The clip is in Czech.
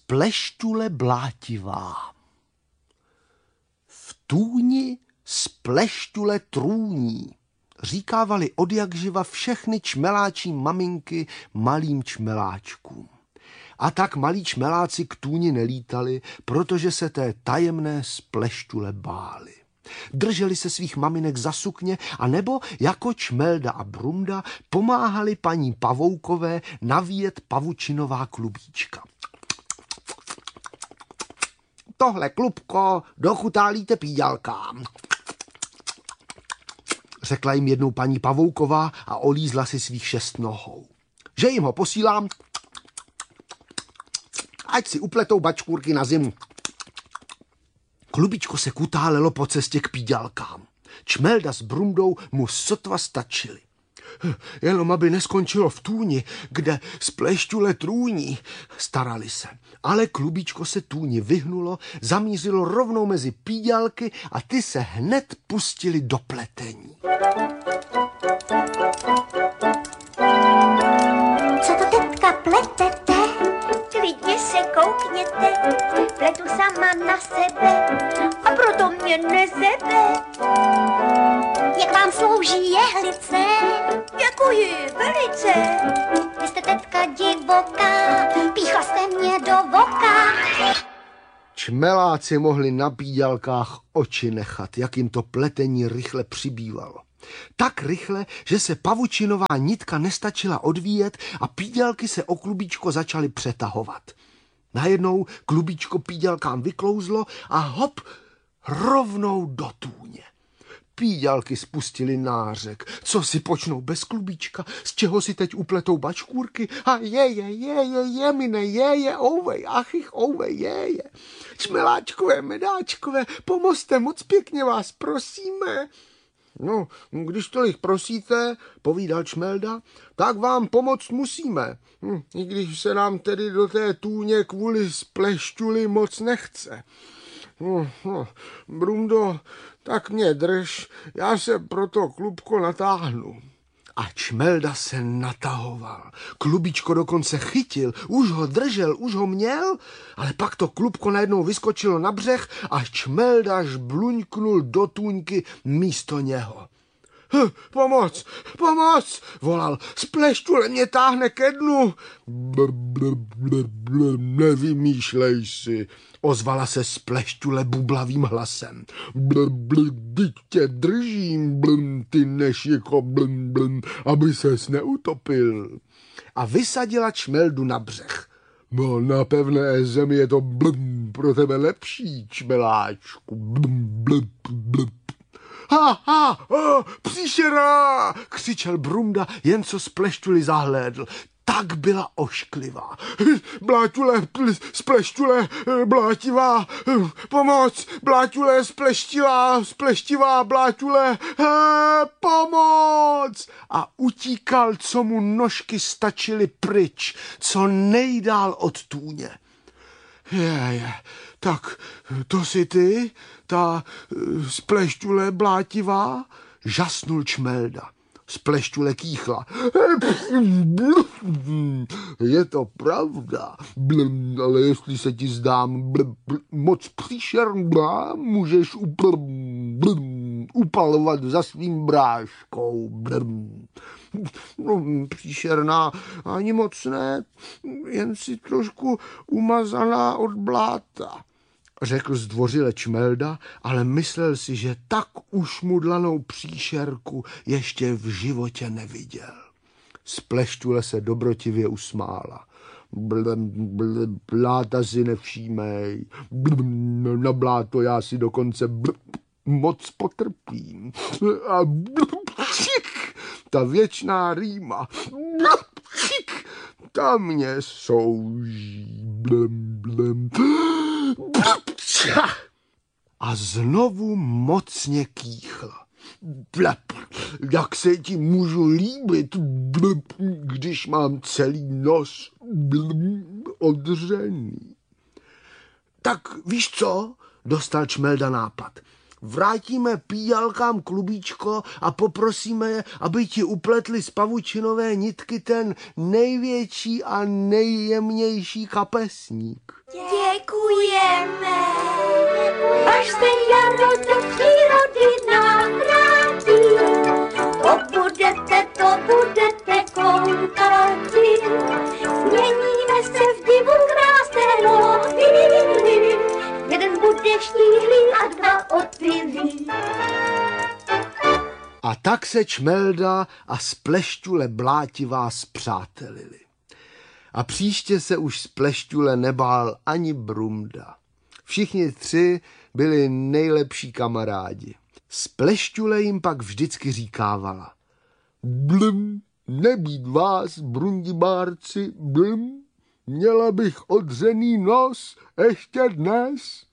Spleštule blátivá. V tůni spleštule trůní, říkávali odjakživa všechny čmeláčí maminky malým čmeláčkům. A tak malí čmeláci k tůni nelítali, protože se té tajemné spleštule báli. Drželi se svých maminek za sukně a nebo jako Čmelda a Brunda pomáhali paní Pavoukové navíjet pavučinová klubíčka. Tohle klubko dochutálíte píďalkám, řekla jim jednou paní Pavouková a olízla si svých 6 nohou. Že jim ho posílám, ať si upletou bačkůrky na zimu. Klubičko se kutálelo po cestě k píďalkám. Čmelda s Brundou mu sotva stačili. Jenom aby neskončilo v tůni, kde spleštule trůní, starali se. Ale klubičko se tůni vyhnulo, zamířilo rovnou mezi píďalky a ty se hned pustili do pletení. Co to teďka pletete? Klidně se koukněte, pletu sama na sebe a proto mě nezebe. Jak vám slouží jehlice? Děkuji velice. Vy jste teďka divoká, píchla jste mě do voka. Čmeláci mohli na píďalkách oči nechat, jak jim to pletení rychle přibývalo. Tak rychle, že se pavučinová nitka nestačila odvíjet a píďalky se o klubíčko začaly přetahovat. Najednou klubíčko píďalkám vyklouzlo a hop, rovnou do tůně. Píďalky spustili nářek. Co si počnou bez klubíčka? Z čeho si teď upletou bačkůrky? A je, mine, ouvej, achych, ouvej, je. Čmeláčkové, medáčkové, pomozte, moc pěkně vás prosíme. No, když tolik prosíte, povídal Čmelda, tak vám pomoct musíme. I když se nám tedy do té tůně kvůli spleštuli moc nechce. Brundo, tak mě drž, já se pro to klubko natáhnu. A Čmelda se natahoval. Klubičko dokonce chytil, už ho držel, už ho měl, ale pak to klubko najednou vyskočilo na břeh a Čmelda žbluňknul do tůňky místo něho. Pomoc, volal, spleštule mě táhne ke dnu. Nevymýšlej si, ozvala se spleštule bublavým hlasem. Teď tě držím, ty nešiko, aby ses neutopil. A vysadila Čmeldu na břeh. No, na pevné zemi je to pro tebe lepší, čmeláčku. Příšera, křičel Brunda, jen co spleštuli zahlédl. Tak byla ošklivá. Bláťule, spleštule, blátivá, pomoc, bláťule, spleštivá, bláťule, pomoc! A utíkal, co mu nožky stačily pryč, co nejdál od tůně. Tak to jsi ty, ta spleštule blátivá? Žasnul Čmelda. Spleštule kýchla. Je to pravda, ale jestli se ti zdám moc příšerná, můžeš upalovat za svým bráškou. No, příšerná ani moc ne, jen si trošku umazaná od bláta, řekl zdvořile Čmelda, ale myslel si, že tak už mu dlanou příšerku ještě v životě neviděl. Spleštule se dobrotivě usmála. Bláta si nevšímej, na bláto já si dokonce moc potrpím. A ta věčná rýma, ta mě souží. A znovu mocně kýchla. Jak se ti můžu líbit, když mám celý nos odřený. Tak víš co? Dostal Čmelda nápad. vrátíme píjalkám klubíčko a poprosíme je, aby ti upletli z pavučinové nitky ten největší a nejjemnější kapesník. Děkujeme. Až se jaro do přírody nám vrátí, to budete koukáti. Změníme se v divu krásného, jeden bude štíhlý a dva opilý. A tak se Čmelda a Splešťule blátivá spřátelili. A příště se už Splešťule nebál ani Brumda. Všichni tři byli nejlepší kamarádi. Splešťule jim pak vždycky říkávala: Blum, nebýt vás, brundibárci, blum, měla bych odřený nos ještě dnes.